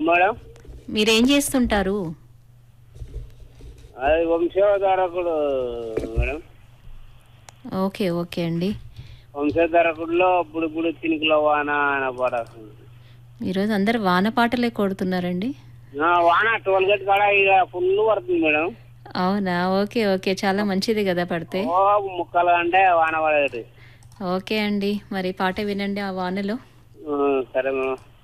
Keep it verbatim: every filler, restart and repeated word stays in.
Madam మీరేం చేస్తుంటారు? అది వంశధారకుడు మేడం. ఓకే ఓకే అండి. వంశధారకుడిలో ఇప్పుడు ఇప్పుడు చినుకుల వాన అనే పాట వస్తుంది. ఈరోజు అందరు వాన పాటలే కొడుతున్నారండి. ఆ, వాన ట్వెల్వ్ గేట్ కాడ ఇక ఫుల్ పడుతుంది మేడం. అవునా? ఓకే ఓకే, చాలా మంచిది కదా పడితే. ఓ ముక్కలు అంటే వాన పడేది. ఓకే అండి, మరి పాట వినండి ఆ వానలో. ఆ, సరే మేడం.